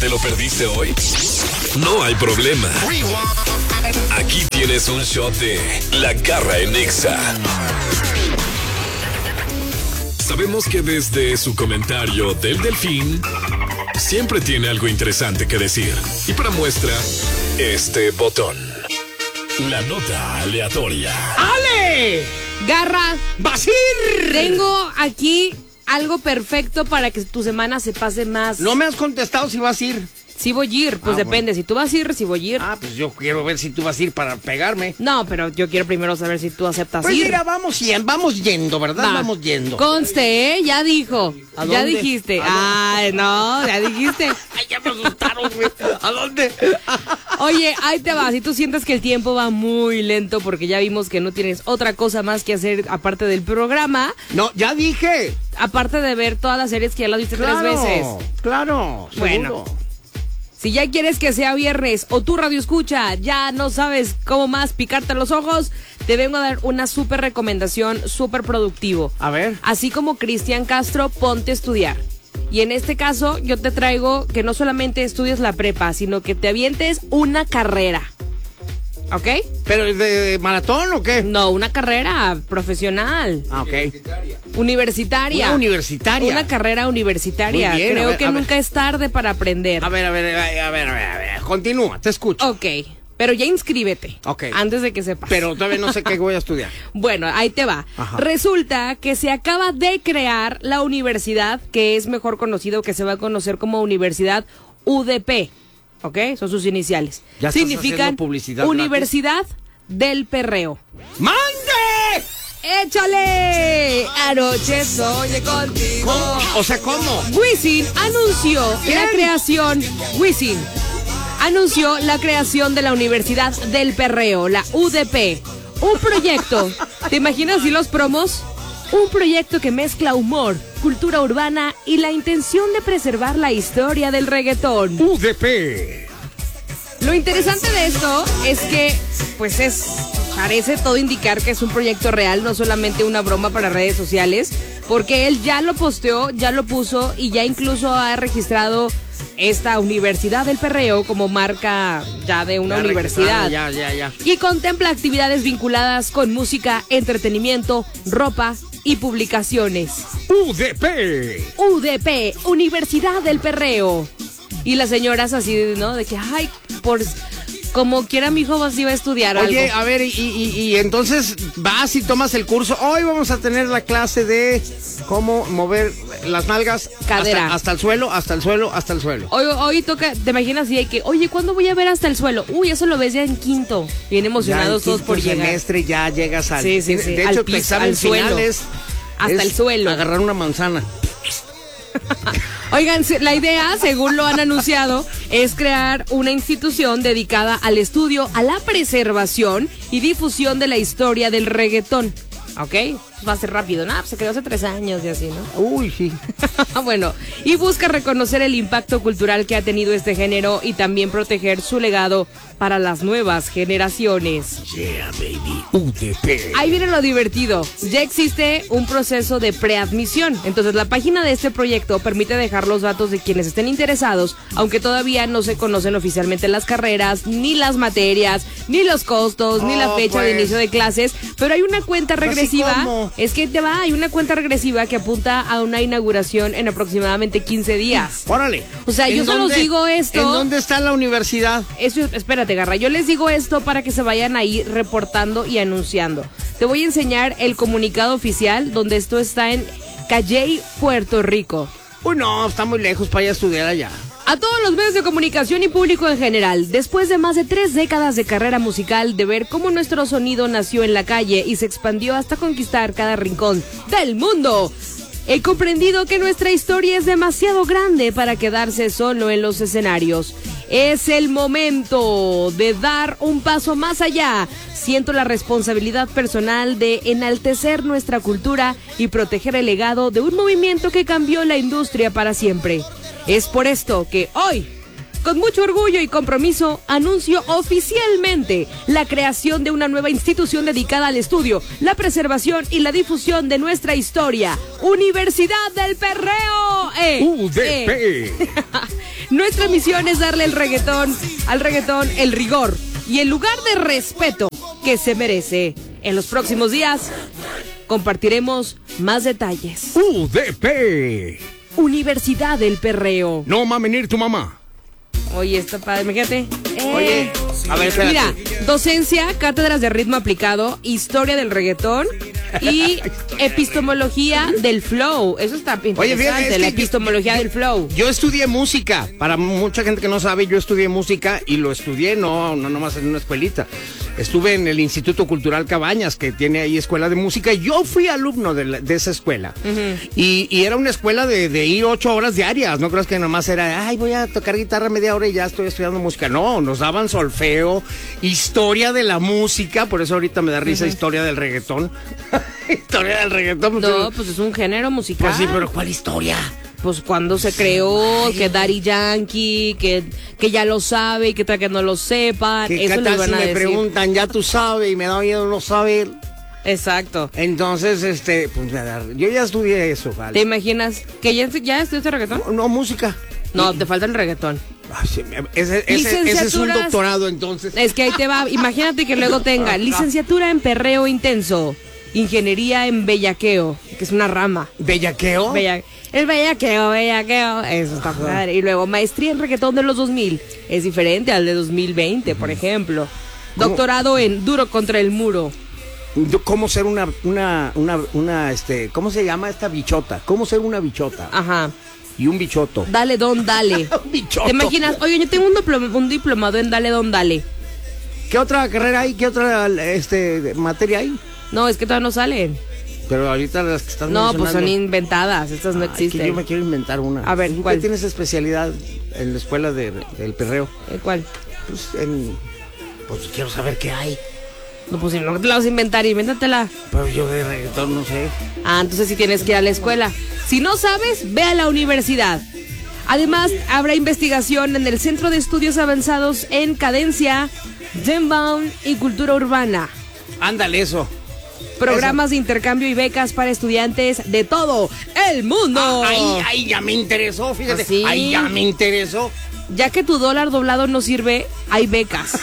¿Te lo perdiste hoy? No hay problema. Aquí tienes un shot de La Garra en Nexa. Sabemos que desde su comentario del Delfín siempre tiene algo interesante que decir. Y para muestra, este botón. La nota aleatoria. ¡Ale! Garra, ¡Basir! tengo aquí algo perfecto para que tu semana se pase más. No me has contestado si vas a ir. Sí voy a ir, pues depende. Bueno. Si tú vas a ir, sí voy a ir. Ah, pues yo quiero ver si tú vas a ir para pegarme. No, pero yo quiero primero saber si tú aceptas Pues ir. mira, vamos yendo, ¿verdad? Va. Vamos yendo. Conste, ¿eh? Ya dijo. ¿A Ya dónde? dijiste. ¿A Ay, no, ya dijiste. Ay, ya me asustaron, güey. ¿A dónde? Oye, ahí te va. Si tú sientes que el tiempo va muy lento porque ya vimos que no tienes otra cosa más que hacer aparte del programa, No, ya dije. aparte de ver todas las series que ya las viste 3 veces. Claro, Bueno. seguro. Si ya quieres que sea viernes o tu radio escucha, ya no sabes cómo más picarte los ojos, te vengo a dar una súper recomendación, súper productivo. A ver. Así como Cristian Castro, ponte a estudiar. Y en este caso, yo te traigo que no solamente estudies la prepa, sino que te avientes una carrera. ¿Ok? ¿Pero de maratón o qué? No, una carrera profesional, Ah, ok. universitaria. Una universitaria. Una carrera universitaria. Muy bien, a Creo ver, que a ver. nunca es tarde para aprender. A ver. Continúa, te escucho. Ok, pero ya inscríbete. Ok. Antes de que sepas. Pero todavía no sé qué voy a estudiar. Bueno, ahí te va. Ajá. Resulta que se acaba de crear la universidad, que es mejor conocido, que se va a conocer como Universidad UDP. ¿Ok? Son sus iniciales. Ya estás Significan haciendo publicidad Universidad del Perreo. ¡Mande! ¡Échale! Anoche soñé contigo. ¿Cómo? O sea, ¿cómo? Wisin anunció la creación. Wisin anunció la creación de la Universidad del Perreo, la UDP. Un proyecto. ¿Te imaginas así los promos? Un proyecto que mezcla humor, cultura urbana y la intención de preservar la historia del reggaetón. UDP. Lo interesante de esto es que, pues parece todo indicar que es un proyecto real, no solamente una broma para redes sociales, porque él ya lo posteó, ya lo puso y ya incluso ha registrado esta Universidad del Perreo como marca ya de una universidad. Ya. Y contempla actividades vinculadas con música, entretenimiento, ropa y publicaciones. UDP. UDP, Universidad del Perreo. Y las señoras así, ¿no? De que, ay, por como quiera mi hijo así va a estudiar algo. Oye, a ver, y entonces vas y tomas el curso. Hoy vamos a tener la clase de cómo mover las nalgas. Cadera. Hasta el suelo. Hoy toca, te imaginas así de que, oye, ¿cuándo voy a ver hasta el suelo? Uy, eso lo ves ya en quinto. Bien emocionados todos por llegar. semestre ya llegas al... Sí. De al hecho, tu piso, examen al final suelo. es... Hasta el suelo. Agarrar una manzana. Oigan, la idea, según lo han anunciado, es crear una institución dedicada al estudio, a la preservación y difusión de la historia del reggaetón. ¿Ok? Va a ser rápido, ¿no? Pues se creó hace 3 años y así, ¿no? Uy, sí. Bueno, y busca reconocer el impacto cultural que ha tenido este género y también proteger su legado para las nuevas generaciones. Yeah, baby. UDP. Ahí viene lo divertido. Ya existe un proceso de preadmisión. Entonces, la página de este proyecto permite dejar los datos de quienes estén interesados, aunque todavía no se conocen oficialmente las carreras, ni las materias, ni los costos, ni la fecha de inicio de clases, pero hay una cuenta regresiva. ¿Cómo? Es que hay una cuenta regresiva que apunta a una inauguración en aproximadamente 15 días. Órale. O sea, yo se los digo esto. ¿En dónde está la universidad? Eso, espérate, Garra, yo les digo esto para que se vayan ahí reportando y anunciando. Te voy a enseñar el comunicado oficial donde esto está en Calley, Puerto Rico. Uy, no, está muy lejos para ir a estudiar allá. A todos los medios de comunicación y público en general, después de más de 3 décadas de carrera musical, de ver cómo nuestro sonido nació en la calle y se expandió hasta conquistar cada rincón del mundo, he comprendido que nuestra historia es demasiado grande para quedarse solo en los escenarios. Es el momento de dar un paso más allá. Siento la responsabilidad personal de enaltecer nuestra cultura y proteger el legado de un movimiento que cambió la industria para siempre. Es por esto que hoy, con mucho orgullo y compromiso, anuncio oficialmente la creación de una nueva institución dedicada al estudio, la preservación y la difusión de nuestra historia. Universidad del Perreo. UDP. Nuestra misión es darle al reggaetón el rigor y el lugar de respeto que se merece. En los próximos días compartiremos más detalles. UDP. Universidad del Perreo. No va a venir tu mamá. Oye, está padre, imagínate. Oye, a ver, espérate. Mira, docencia, cátedras de ritmo aplicado, historia del reggaetón y epistemología del flow. Eso está interesante, fíjate, la epistemología del flow. Yo estudié música. Para mucha gente que no sabe, yo estudié música y lo estudié no nomás en una escuelita. Estuve en el Instituto Cultural Cabañas, que tiene ahí escuela de música, y yo fui alumno de esa escuela. Y era una escuela de ir 8 horas diarias. No creas que nomás era, voy a tocar guitarra media hora y ya estoy estudiando música. No, nos daban solfeo, historia de la música, por eso ahorita me da risa historia del reggaetón. Historia del reggaetón. No, pues es un género musical. Pues sí, pero ¿cuál historia? Pues cuando se creó, que Daddy Yankee, que ya lo sabe y que tal que no lo sepan. Que eso les van si a me decir. preguntan, ya tú sabes, y me da miedo no saber. Exacto. Entonces, pues yo ya estudié eso, ¿vale? ¿Te imaginas que ya estudiaste reggaetón? No, música. No, te falta el reggaetón. Ay, sí, ese es un doctorado, entonces. Es que ahí te va. Imagínate que luego tenga licenciatura en perreo intenso, ingeniería en bellaqueo, que es una rama. ¿Bellaqueo? El bellaqueo. Eso está padre. Y luego maestría en reggaetón de los 2000. Es diferente al de 2020, por ejemplo. ¿Cómo? Doctorado en duro contra el muro. ¿Cómo ser una ¿cómo se llama esta bichota? ¿Cómo ser una bichota? Ajá. Y un bichoto. Dale, don, dale. Un bichoto. ¿Te imaginas? Oye, yo tengo un diplomado en dale, don, dale. ¿Qué otra carrera hay? ¿Qué otra materia hay? No, es que todavía no salen. Pero ahorita las que están No, mencionando. pues son inventadas. Estas no existen. Que yo me quiero inventar una. A ver, ¿Tú ¿cuál? qué tienes especialidad en la escuela del perreo? ¿Cuál? Pues quiero saber qué hay. No, pues si no te la vas a inventar, invéntatela. Pero yo de reggaetón no sé. Ah, entonces sí tienes que ir a la escuela. Si no sabes, ve a la universidad. Además, habrá investigación en el Centro de Estudios Avanzados en Cadencia, Genbound y Cultura Urbana. Ándale, eso. Programas de intercambio y becas para estudiantes de todo el mundo. Ay, ya me interesó, fíjate. ¿Ah, sí? Ay, ya me interesó. Ya que tu dólar doblado no sirve, hay becas.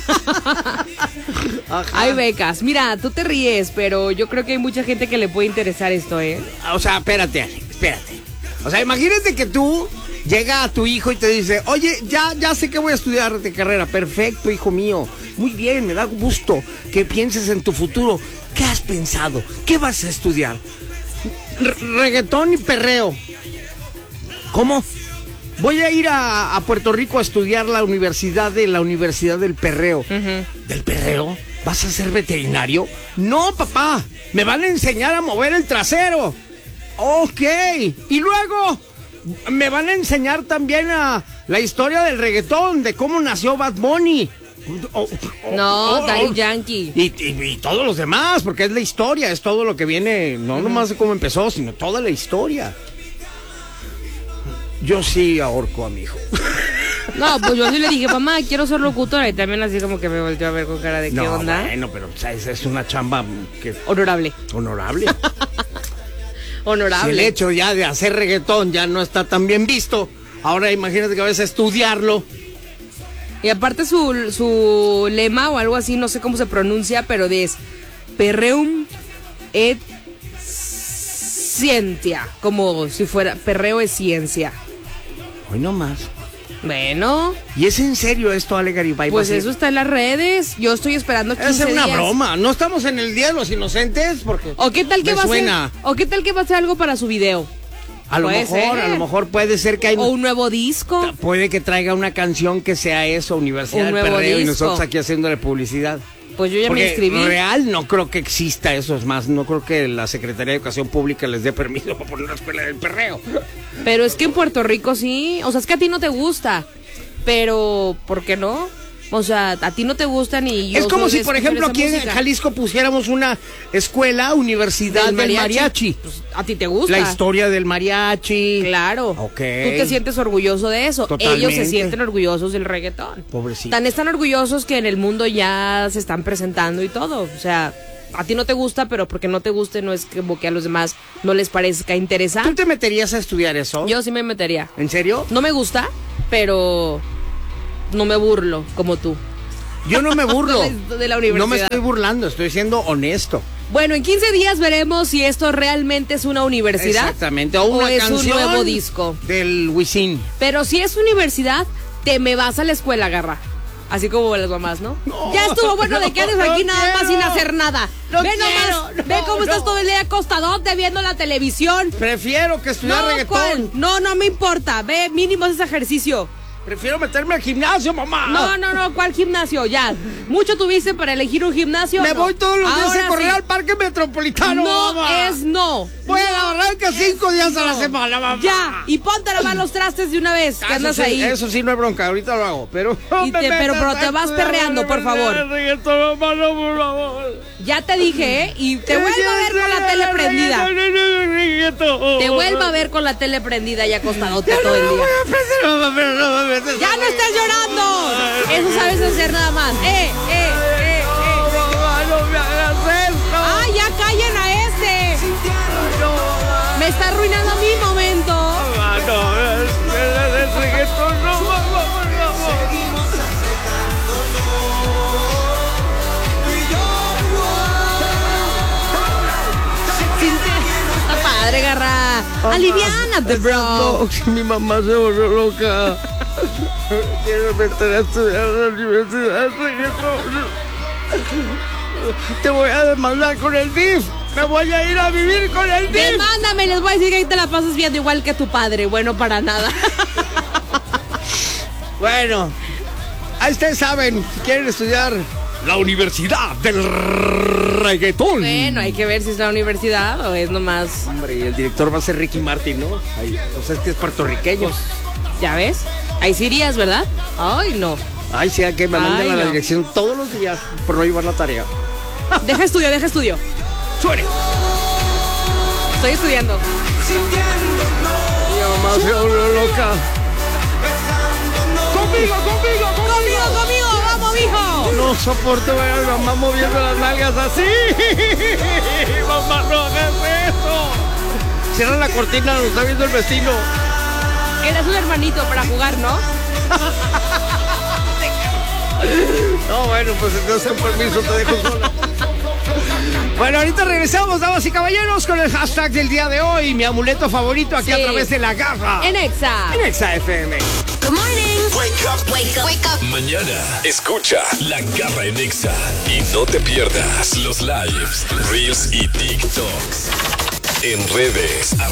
Ajá. Hay becas. Mira, tú te ríes, pero yo creo que hay mucha gente que le puede interesar esto, ¿eh? O sea, espérate. O sea, imagínate que tú llega a tu hijo y te dice, oye, ya sé que voy a estudiar de carrera. Perfecto, hijo mío. Muy bien, me da gusto que pienses en tu futuro. ¿Qué has pensado? ¿Qué vas a estudiar? Reggaetón y perreo. ¿Cómo? Voy a ir a Puerto Rico a estudiar la Universidad del Perreo. ¿Del perreo? ¿Vas a ser veterinario? No, papá. Me van a enseñar a mover el trasero. Ok. Y luego me van a enseñar también a la historia del reggaetón, de cómo nació Bad Bunny. Daddy Yankee. Y todos los demás, porque es la historia, es todo lo que viene, no nomás de cómo empezó, sino toda la historia. Yo sí ahorco a mi hijo. No, pues yo sí le dije, mamá, quiero ser locutora. Y también así como que me volteó a ver con cara de qué onda. Bueno, pero o sea, es una chamba que... Honorable. Honorable. Honorable. Si el hecho ya de hacer reggaetón ya no está tan bien visto, ahora imagínate que vas a estudiarlo. Y aparte su lema o algo así, no sé cómo se pronuncia, pero es Perreum et Scientia. Como si fuera, perreo es ciencia. Hoy no más. Bueno. ¿Y es en serio esto, Ale Garibay? Pues eso está en las redes. Yo estoy esperando 15 días. Es una días. broma. No estamos en el Día de los Inocentes porque... ¿O qué tal que va a ser? ¿O qué tal que va a ser algo para su video? A lo mejor puede ser que hay... O un nuevo disco. Puede que traiga una canción que sea eso, Universidad del Perreo, y nosotros aquí haciéndole publicidad. Pues yo ya me inscribí. Real no creo que exista eso, es más, no creo que la Secretaría de Educación Pública les dé permiso para poner una escuela del perreo. Pero es que en Puerto Rico sí, o sea, es que a ti no te gusta, pero ¿por qué no? O sea, a ti no te gustan y yo... Es como si, por ejemplo, aquí en Jalisco pusiéramos una escuela, universidad del mariachi. Pues, ¿a ti te gusta? La historia del mariachi. Claro. Ok. Tú te sientes orgulloso de eso. Totalmente. Ellos se sienten orgullosos del reggaetón. Pobrecito. Están orgullosos que en el mundo ya se están presentando y todo. O sea, a ti no te gusta, pero porque no te guste no es como que a los demás no les parezca interesante. ¿Tú te meterías a estudiar eso? Yo sí me metería. ¿En serio? No me gusta, pero no me burlo como tú. Yo no me burlo. de la universidad. No me estoy burlando, estoy siendo honesto. Bueno, en 15 días veremos si esto realmente es una universidad. Exactamente, o una es un canción nuevo disco. Del Wisin. Pero si es universidad, te me vas a la escuela, Garra. Así como las mamás, ¿no? Ya estuvo bueno de que andes aquí nada más sin hacer nada. Ve nomás, ve cómo estás todo el día acostadote viendo la televisión. Prefiero que estudiar reggaetón. ¿Cuál? No me importa. Ve, mínimo ese ejercicio. Prefiero meterme al gimnasio, mamá. No, ¿cuál gimnasio? Ya. Mucho tuviste para elegir un gimnasio. Me voy todos los días Ahora a correr sí. al parque metropolitano, No mamá. es no. Voy a la barranca 5 días a la semana, mamá. Ya, y ponte a lavar los trastes de una vez, que andas sí, ahí. Eso sí, no hay bronca, ahorita lo hago, pero... Pero te vas perreando, por favor. Ya te dije, ¿eh? Y te vuelvo a ver con la tele prendida. Te vuelvo a ver con la tele prendida y acostadote todo el día. ¡Ya no estés llorando! Eso sabes hacer nada más. No me hagas esto. ¡Ah, ya callen a este! Me está arruinando mi momento. Está padre, Garra. Aliviánate, bro. Mi mamá se volvió loca. Quiero meter a estudiar a la universidad. Te voy a demandar con el DIF. Me voy a ir a vivir con el DIF. Demándame, les voy a decir que ahí te la pasas viendo igual que tu padre. Bueno, para nada. Bueno, ahí ustedes saben, si quieren estudiar la universidad del reggaetón. Bueno, hay que ver si es la universidad o es nomás. Hombre, y el director va a ser Ricky Martin, ¿no? Ay, o sea, es que es puertorriqueño. ¿Ya ves? Ahí sí irías, ¿verdad? Ay, no. Ay, sí, que me mandan a la no. dirección todos los días por no llevar la tarea. Deja estudio. ¡Suene! Estoy estudiando. Mi mamá se volvió loca. ¡Conmigo! ¡Conmigo! ¡Vamos, mijo! No soporto ver a mi mamá moviendo las nalgas así. Mamá, no hagas eso. Cierra la cortina, nos está viendo el vecino. Eres un hermanito para jugar, ¿no? No, bueno, pues entonces permiso, te dejo sola. Bueno, ahorita regresamos, damas y caballeros, con el hashtag del día de hoy, mi amuleto favorito aquí a través de La Garra. En Exa. En Exa FM. Good morning. Wake up. Wake up. Wake up. Mañana escucha La Garra en Exa y no te pierdas los lives, reels y TikToks en redes